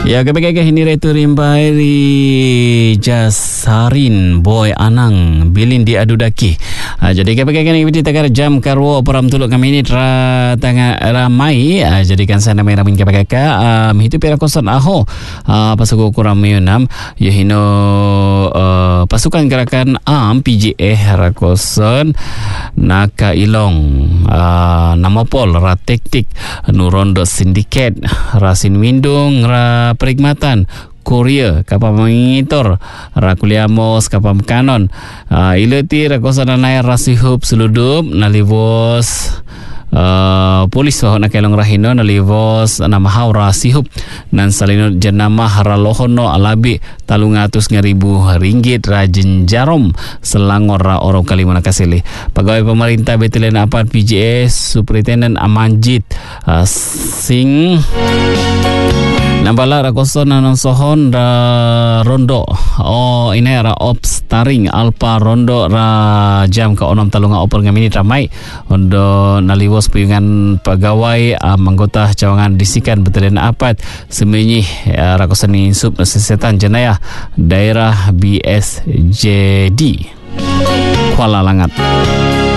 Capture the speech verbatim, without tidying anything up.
Ya, kebaikan ini retu rimbai Jasarin Boy Anang Bilin di Adudaki. Uh, jadi kebaikan ini kita kar jam karwo peram tuluk kami ini tra tengah ramai. Uh, jadikan saya nama ramin kebaikan. Um, itu pira kosan aho. Uh, pasuku kurang menam. Yahino uh, pasukan gerakan am P G A rakosan naka ilong. Uh, nama pol ra tektik nurondo sindiket rasin windung ra perkhidmatan Korea kapal mengitor rakuliamos kapal kanon uh, ileti rakosan naik rasihup seludup nalivos Uh, polis wahon nakelong rahino nalivos namahau rasihup nan salino jenama haralohono alabi talungatus ngaribu ringgit rajin jarom selangor ra orang kalimana kasili pegawai pemerintah Betelen Apart P G A Superintendent Amanjit uh, Sing nambala rakoson nanong sohon ra rondo oh ini ra ops taring alpa rondo ra jam ke onom talunga opor ngamini ramai ondo naliwos puyungan pegawai uh, anggota cawangan disikan Betelen Apat semenyi uh, rakosan insub sesetan jenayah daerah B S J D Kuala Langat.